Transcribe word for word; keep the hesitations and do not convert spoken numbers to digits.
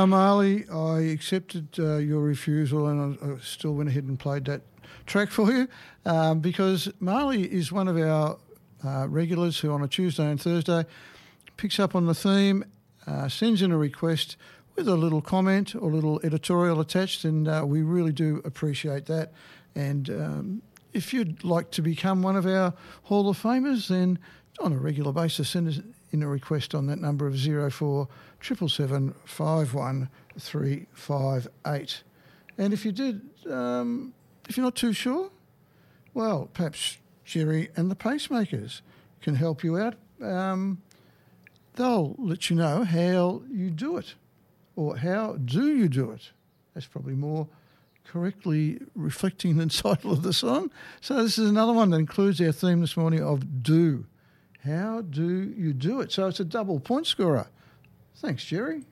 Well, Marley, I accepted uh, your refusal and I, I still went ahead and played that track for you um, because Marley is one of our uh, regulars who on a Tuesday and Thursday picks up on the theme, uh, sends in a request with a little comment or little editorial attached, and uh, we really do appreciate that. And um, if you'd like to become one of our Hall of Famers, then on a regular basis send us in a request on that number of zero four seven seven seven five one three five eight. And if you did, um, if you're not too sure, well, perhaps Jerry and the Pacemakers can help you out. Um, they'll let you know how you do it, or how do you do it. That's probably more correctly reflecting the title of the song. So this is another one that includes our theme this morning of do. How do you do it? So it's a double point scorer. Thanks, Jerry.